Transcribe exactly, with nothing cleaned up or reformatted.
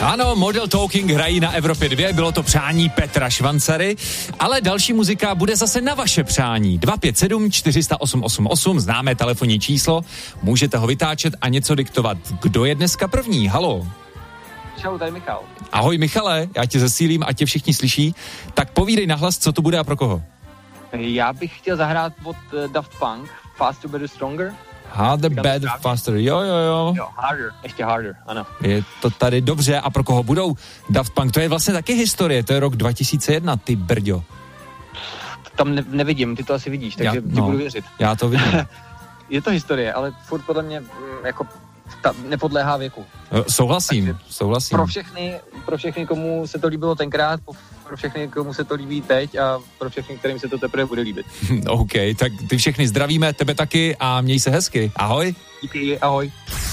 Ano, Model Talking hrají na Evropě dva, bylo to přání Petra Švancary, ale další muzika bude zase na vaše přání. dva pět sedm čtyři osm osm osm, známé telefonní číslo, můžete ho vytáčet a něco diktovat. Kdo je dneska první? Haló? Čau, tady Michal. Ahoj Michale, já tě zesílím a tě všichni slyší, tak povídej nahlas, co to bude a pro koho. Já bych chtěl zahrát od uh, Daft Punk, Faster, Better, Stronger. Harder, better, faster, jo, jo, jo. Jo, harder, ještě harder, ano. Je to tady dobře a pro koho budou Daft Punk? To je vlastně taky historie, to je rok dva tisíce jedna, ty brďo. Tam ne, nevidím, ty to asi vidíš, takže já, ti no, budu věřit. Já to vidím. Je to historie, ale furt podle mě jako ta nepodléhá věku. Souhlasím, takže souhlasím. Pro všechny, pro všechny, komu se to líbilo tenkrát, pro všechny, komu se to líbí teď a pro všechny, kterým se to teprve bude líbit. OK, tak ty všechny zdravíme, tebe taky a měj se hezky. Ahoj. Díky, ahoj.